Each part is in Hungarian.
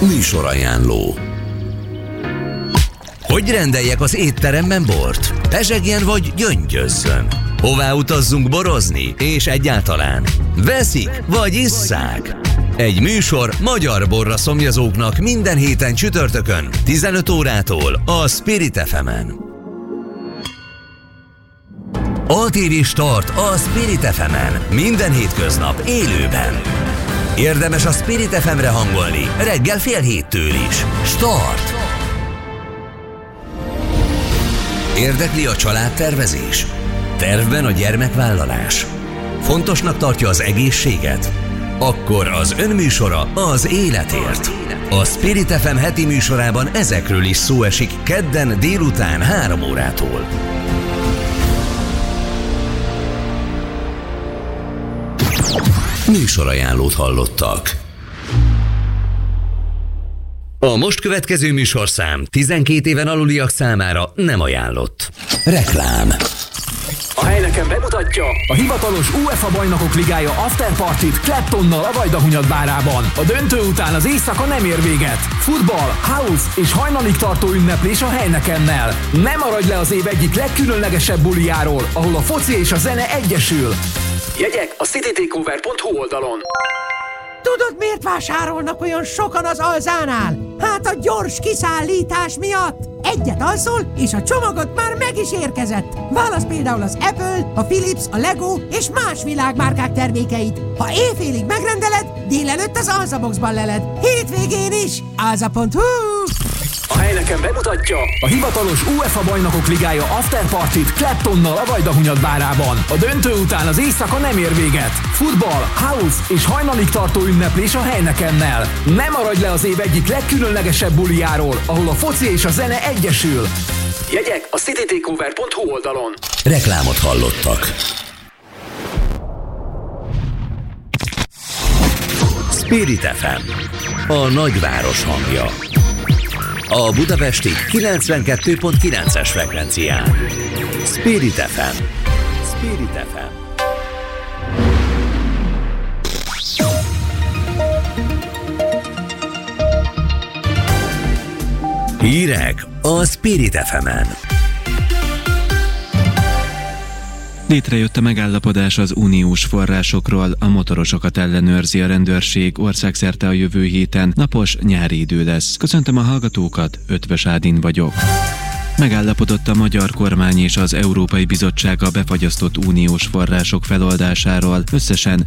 Műsorajánló. Hogy rendeljek az étteremben bort? Pezsegjen vagy gyöngyözzön? Hová utazzunk borozni? És egyáltalán veszik vagy isszák? Egy műsor magyar borra szomjazóknak minden héten csütörtökön 15 órától a Spirit FM-en. A-TV Start a Spirit FM-en minden hétköznap élőben. Érdemes a Spirit FM-re hangolni reggel 6:30 is. Start! Érdekli a családtervezés? Tervben a gyermekvállalás? Fontosnak tartja az egészséget? Akkor az önműsora az életért. A Spirit FM heti műsorában ezekről is szó esik kedden délután 3 órától. Műsorajánlót hallottak. A most következő műsorszám 12 éven aluliak számára nem ajánlott. Reklám. A Heineken bemutatja a hivatalos UEFA Bajnokok Ligája afterpartit Claptonnal a Vajdahunyad bárában. A döntő után az éjszaka nem ér véget. Futball, house és hajnalig tartó ünneplés a Heinekennel. Ne maradj le az év egyik legkülönlegesebb bulijáról, ahol a foci és a zene egyesül. Jegyek a citytakeover.hu oldalon. Tudod, miért vásárolnak olyan sokan az Alzánál? Hát a gyors kiszállítás miatt! Egyet alszol, és a csomagod már meg is érkezett. Válasz például az Apple, a Philips, a Lego és más világmárkák termékeit. Ha éjfélig megrendeled, délelőtt az Alzaboxban leled. Hétvégén is! Alza.hu. A Heineken bemutatja a hivatalos UEFA Bajnokok Ligája afterpartit Claptonnal a Vajdahunyad bárában. A döntő után az éjszaka nem ér véget. Futball, house és hajnalig tartó ünneplés a Heinekennel. Ne maradj le az év egyik legkülönlegesebb bulijáról, ahol a foci és a zene egyesül. Jegyek a citytakeover.hu oldalon. Reklámot hallottak. Spirit FM, a nagyváros hangja. A budapesti 92.9-es frekvencián. Spirit FM. Spirit FM. Hírek a Spirit FM-en. Létrejött a megállapodás az uniós forrásokról, a motorosokat ellenőrzi a rendőrség, országszerte a jövő héten, napos nyári idő lesz. Köszöntöm a hallgatókat, Ötvös Ádin vagyok. Megállapodott a magyar kormány és az Európai Bizottság a befagyasztott uniós források feloldásáról. Összesen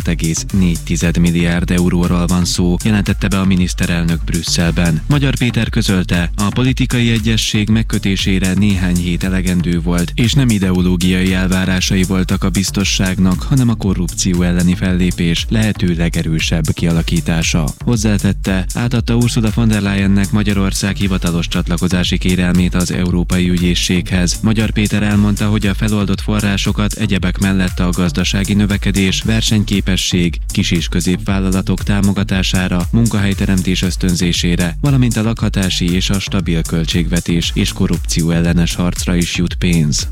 16,4 milliárd euróról van szó, jelentette be a miniszterelnök Brüsszelben. Magyar Péter közölte, a politikai egyezség megkötésére néhány hét elegendő volt, és nem ideológiai elvárásai voltak a biztosságnak, hanem a korrupció elleni fellépés lehető legerősebb kialakítása. Hozzátette, átadta Ursula von der Leyennek Magyarország hivatalos csatlakozási kérelmét az Európai Ügyészséghez. Magyar Péter elmondta, hogy a feloldott forrásokat egyebek mellett a gazdasági növekedés, versenyképesség, kis- és középvállalatok támogatására, munkahelyteremtés ösztönzésére, valamint a lakhatási és a stabil költségvetés és korrupció ellenes harcra is jut pénz.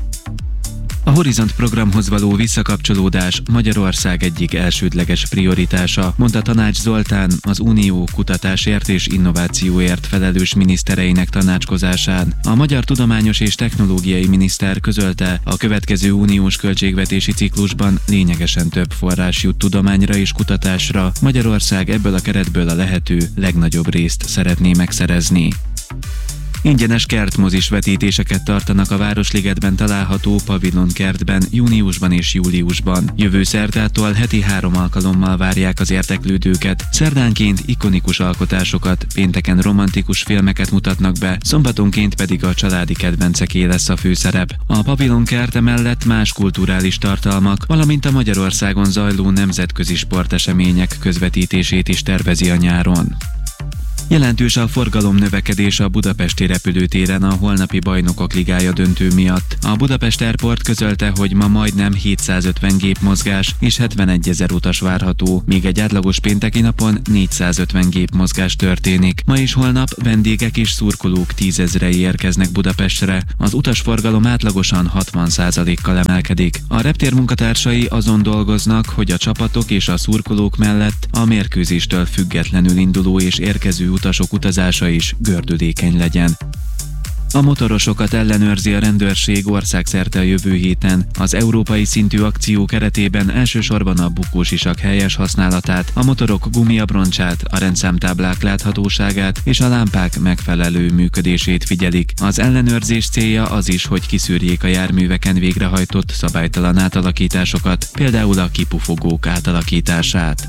A Horizont programhoz való visszakapcsolódás Magyarország egyik elsődleges prioritása, mondta Tanács Zoltán az Unió kutatásért és innovációért felelős minisztereinek tanácskozásán. A magyar tudományos és technológiai miniszter közölte, a következő uniós költségvetési ciklusban lényegesen több forrás jut tudományra és kutatásra. Magyarország ebből a keretből a lehető legnagyobb részt szeretné megszerezni. Ingyenes kertmozis vetítéseket tartanak a Városligetben található Pavilon kertben júniusban és júliusban. Jövő szerdától heti 3 alkalommal várják az érdeklődőket. Szerdánként ikonikus alkotásokat, pénteken romantikus filmeket mutatnak be, szombatonként pedig a családi kedvenceké lesz a főszerep. A Pavilon kert mellett más kulturális tartalmak, valamint a Magyarországon zajló nemzetközi sportesemények közvetítését is tervezi a nyáron. Jelentős a forgalomnövekedés a budapesti repülőtéren a holnapi Bajnokok Ligája döntő miatt. A Budapest Airport közölte, hogy ma majdnem 750 gépmozgás és 71 000 utas várható, míg egy átlagos pénteki napon 450 gépmozgás történik. Ma és holnap vendégek és szurkolók 10 000-ei érkeznek Budapestre. Az utasforgalom átlagosan 60%-kal emelkedik. A reptér munkatársai azon dolgoznak, hogy a csapatok és a szurkolók mellett a mérkőzéstől függetlenül induló és érkező utasok utazása is gördülékeny legyen. A motorosokat ellenőrzi a rendőrség országszerte a jövő héten. Az európai szintű akció keretében elsősorban a bukósisak helyes használatát, a motorok gumiabroncsát, a rendszámtáblák láthatóságát és a lámpák megfelelő működését figyelik. Az ellenőrzés célja az is, hogy kiszűrjék a járműveken végrehajtott szabálytalan átalakításokat, például a kipufogók átalakítását.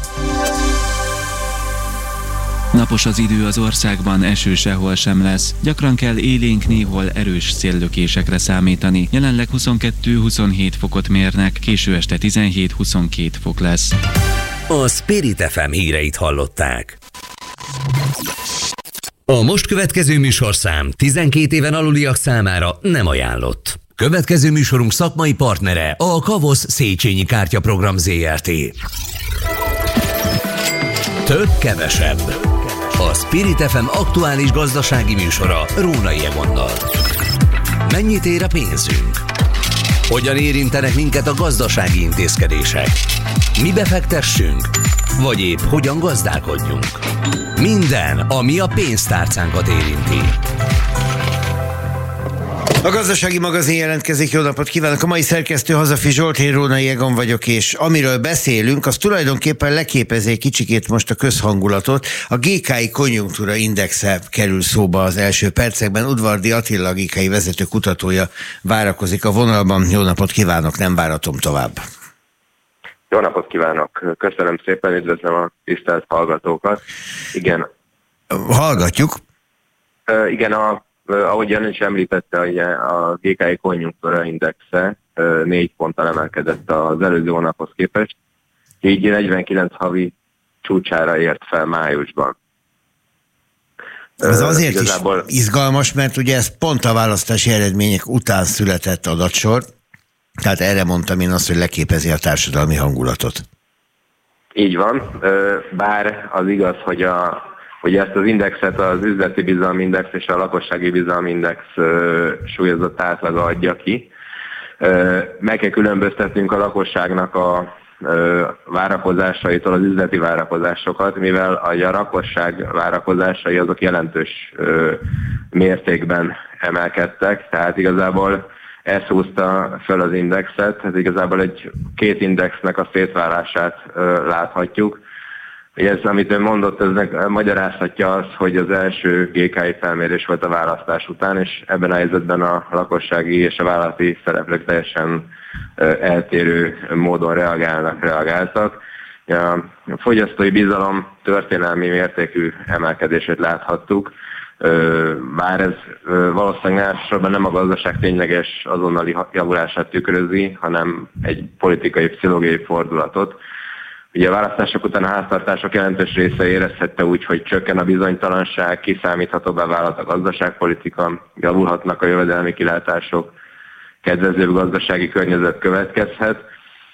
Napos az idő az országban, eső sehol sem lesz. Gyakran kell élénk, néhol erős széllökésekre számítani. Jelenleg 22-27 fokot mérnek, késő este 17-22 fok lesz. A Spirit FM híreit hallották. A most következő műsorszám 12 éven aluliak számára nem ajánlott. Következő műsorunk szakmai partnere a Kavosz Széchenyi Kártyaprogram Zrt. Több kevesebb. A Spirit FM aktuális gazdasági műsora Rónai Egonnal. Mennyit ér a pénzünk? Hogyan érintenek minket a gazdasági intézkedések? Mibe fektessünk? Vagy épp hogyan gazdálkodjunk? Minden, ami a pénztárcánkat érinti. A Gazdasági Magazin jelentkezik, jó napot kívánok! A mai szerkesztő Hazafi Zsolt, én Rónai Egon vagyok, és amiről beszélünk, az tulajdonképpen leképezi egy kicsikét most a közhangulatot. A GKI konjunktúra indexe kerül szóba az első percekben. Udvardi Attila, a GKI vezető kutatója várakozik a vonalban. Jó napot kívánok, nem váratom tovább. Jó napot kívánok! Köszönöm szépen, üdvözlöm a tisztelt hallgatókat. Igen. Hallgatjuk. Igen, ahogy Jan is említette, a GKI konjunktúra indexe 4 ponttal emelkedett az előző hónaphoz képest, így 49 havi csúcsára ért fel májusban. Ez azért igazából is izgalmas, mert ugye ez pont a választási eredmények után született adatsor, tehát erre mondtam én azt, hogy leképezi a társadalmi hangulatot. Így van, bár az igaz, hogy ezt az indexet az üzleti bizalmindex és a lakossági bizalmindex súlyozott átlaga adja ki. Meg kell különböztetnünk a lakosságnak a várakozásaitól az üzleti várakozásokat, mivel a lakosság várakozásai azok jelentős mértékben emelkedtek, tehát igazából ez húzta föl az indexet, ez igazából két indexnek a szétválását láthatjuk. Ugye ez, amit ön mondott, ez magyarázhatja azt, hogy az első GKI felmérés volt a választás után, és ebben a helyzetben a lakossági és a vállalati szereplők teljesen eltérő módon reagáltak. A fogyasztói bizalom történelmi mértékű emelkedését láthattuk, bár ez valószínűleg elsősorban nem a gazdaság tényleges azonnali javulását tükrözi, hanem egy politikai, pszichológiai fordulatot. Ugye a választások után a háztartások jelentős része érezhette úgy, hogy csökken a bizonytalanság, kiszámíthatóbbá vált a gazdaságpolitika, javulhatnak a jövedelmi kilátások, kedvezőbb gazdasági környezet következhet.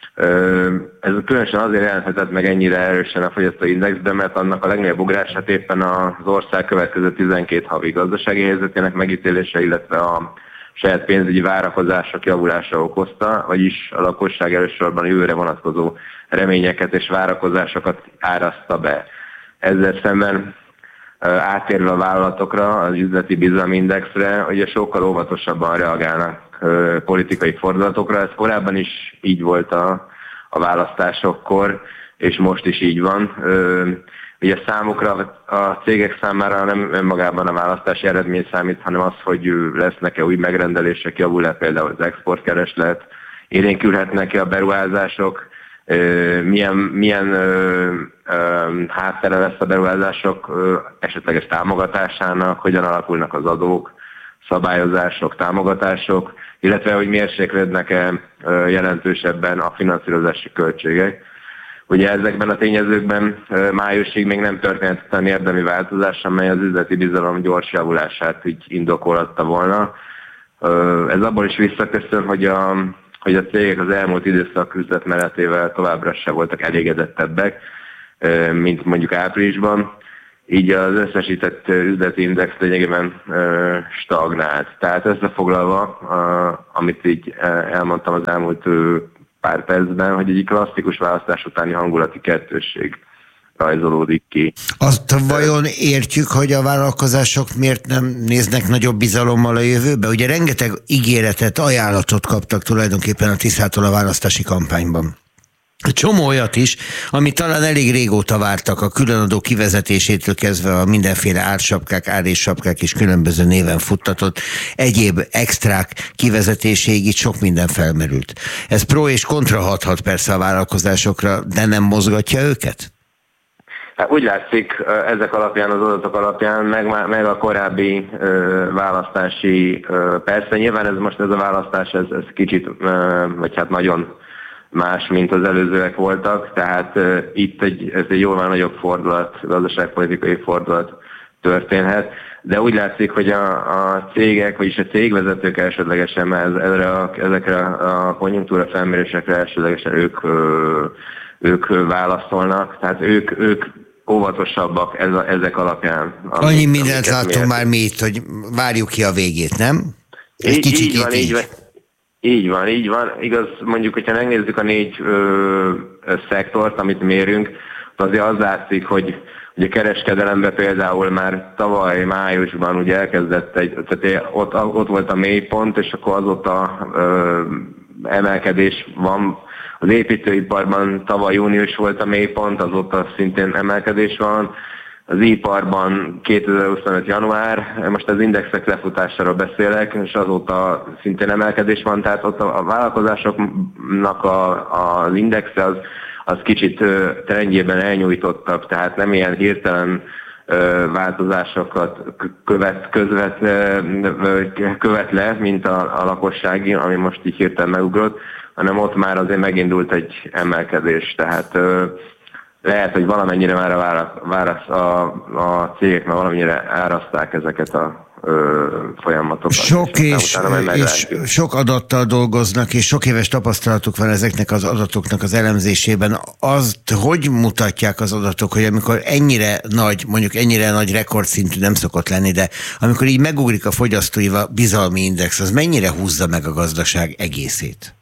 Ez különösen azért jelenthetett meg ennyire erősen a fogyasztói indexben, mert annak a legnagyobb ugrását éppen az ország következő 12 havi gazdasági helyzetének megítélése, illetve a saját pénzügyi várakozások javulása okozta, vagyis a lakosság elsősorban jövőre vonatkozó reményeket és várakozásokat áraszta be. Ezzel szemben átérve a vállalatokra, az üzleti bizalomindexre, ugye sokkal óvatosabban reagálnak politikai fordulatokra. Ez korábban is így volt a választásokkor, és most is így van. Ugye számukra, a cégek számára nem önmagában a választási eredmény számít, hanem az, hogy lesznek-e új megrendelések, javul-e például az exportkereslet, élénkülhetnek-e a beruházások, milyen háttere lesz a beruházások esetleges támogatásának, hogyan alakulnak az adók, szabályozások, támogatások, illetve hogy mérséklődnek-e jelentősebben a finanszírozási költségek. Ugye ezekben a tényezőkben májusig még nem történt olyan érdemi változás, amely az üzleti bizalom gyors javulását így indokolhatta volna. Ez abból is visszaköszön, hogy a cégek az elmúlt időszak üzletmenetével továbbra se voltak elégedettebbek, mint mondjuk áprilisban. Így az összesített üzleti index lényegében stagnált. Tehát összefoglalva, amit így elmondtam az elmúlt pár percben, hogy egy klasszikus választás utáni hangulati kettősség rajzolódik ki. Azt vajon értjük, hogy a vállalkozások miért nem néznek nagyobb bizalommal a jövőbe? Ugye rengeteg ígéretet, ajánlatot kaptak tulajdonképpen a Tiszától a választási kampányban. Egy csomó olyat is, amit talán elég régóta vártak, a különadó kivezetésétől kezdve a mindenféle ársapkák, áréssapkák is különböző néven futtatott, egyéb extrák kivezetéséig itt sok minden felmerült. Ez pro és kontra hathat persze a vállalkozásokra, de nem mozgatja őket? Hát úgy látszik ezek alapján, az adatok alapján, meg a korábbi választási, persze nyilván ez a választás, ez kicsit, vagy hát nagyon más, mint az előzőek voltak, tehát itt ez egy jóval nagyobb fordulat, gazdaságpolitikai fordulat történhet, de úgy látszik, hogy a cégek, vagyis a cégvezetők elsődlegesen ezekre a konjunktúra felmérésekre elsődlegesen ők válaszolnak, tehát ők óvatosabbak ezek alapján. Annyi mindent láttunk már mi itt, hogy várjuk ki a végét, nem? Így van. Igaz, mondjuk, hogyha megnézzük a 4 szektort, amit mérünk, azért az látszik, hogy a kereskedelemben például már tavaly májusban ugye elkezdett tehát ott volt a mélypont, és akkor azóta emelkedés van. Az építőiparban tavaly június volt a mélypont, azóta szintén emelkedés van. Az iparban 2025. január, most az indexek lefutásáról beszélek, és azóta szintén emelkedés van, tehát ott a vállalkozásoknak az indexe az kicsit trendjében elnyújtottabb, tehát nem ilyen hirtelen változásokat követ le, mint a lakossági, ami most így hirtelen megugrott, hanem ott már azért megindult egy emelkedés, tehát lehet, hogy valamennyire már a cégek már valamennyire áraszták ezeket a folyamatokat. Sok adattal dolgoznak, és sok éves tapasztalatuk van ezeknek az adatoknak az elemzésében. Azt hogy mutatják az adatok, hogy amikor ennyire nagy rekordszintű nem szokott lenni, de amikor így megugrik a fogyasztói bizalmi index, az mennyire húzza meg a gazdaság egészét?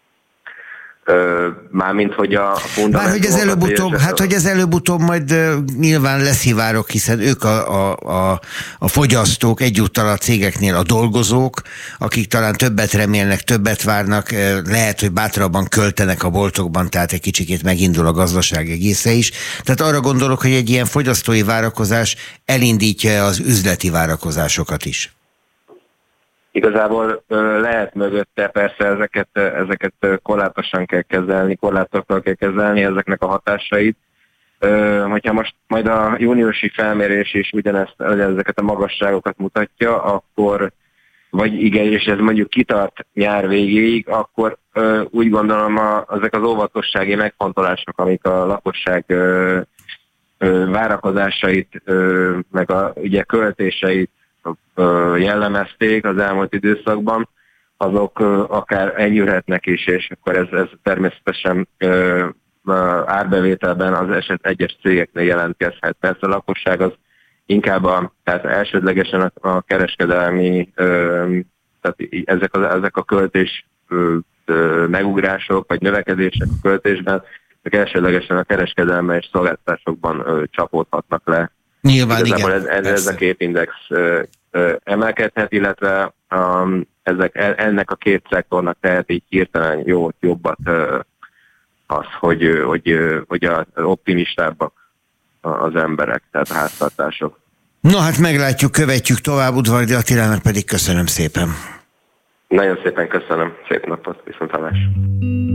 Mármint, hogy a fundamentumokat... hogy ez előbb-utóbb majd nyilván leszivárok, hiszen ők a fogyasztók, egyúttal a cégeknél a dolgozók, akik talán többet remélnek, többet várnak, lehet, hogy bátrabban költenek a boltokban, tehát egy kicsikét megindul a gazdaság egésze is. Tehát arra gondolok, hogy egy ilyen fogyasztói várakozás elindítja az üzleti várakozásokat is. Igazából lehet mögötte, persze ezeket korlátosan kell kezelni, korlátokkal kell kezelni ezeknek a hatásait. Hogyha most majd a júniusi felmérés is ezeket a magasságokat mutatja, akkor, vagy igen, és ez mondjuk kitart nyár végéig, akkor úgy gondolom ezek az óvatossági megfontolások, amik a lakosság várakozásait, meg ugye költéseit jellemezték az elmúlt időszakban, azok akár enyhülhetnek is, és akkor ez természetesen árbevételben az egyes cégeknél jelentkezhet. Persze a lakosság az inkább tehát elsődlegesen a kereskedelmi, tehát ezek a költés megugrások, vagy növekedések a költésben, elsődlegesen a kereskedelmi és szolgáltatásokban csapódhatnak le. Nyilván igazából igen. Ez a két index emelkedhet, illetve ennek a két szektornak tehet így hirtelen jobbat az, hogy az optimistábbak az emberek, tehát a háztartások. No hát meglátjuk, követjük tovább, Udvardi Attilának pedig köszönöm szépen. Nagyon szépen köszönöm, szép napot, viszontlátásra.